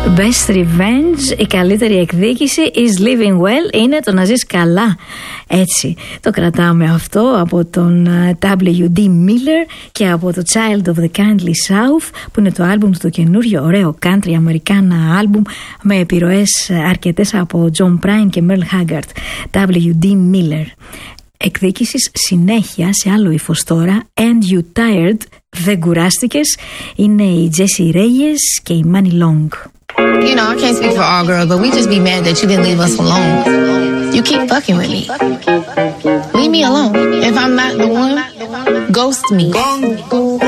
Best revenge, η καλύτερη εκδίκηση is living well, είναι το να ζεις καλά. Έτσι το κρατάμε αυτό από τον W.D. Miller και από το Child of the Kindly South, που είναι το άλμπουμ του, το καινούριο ωραίο country αμερικάνα άλμπουμ με επιρροές αρκετές από John Prine και Merle Haggard. W.D. Miller. Εκδίκησης συνέχεια σε άλλο ύφος τώρα. And You Tired, δεν κουράστηκες, είναι η Jessie Reyes και η Money Long. You know, I can't speak for all girls, but we just be mad that you didn't leave us alone. You keep fucking with me. Leave me alone. If I'm not the one, ghost me.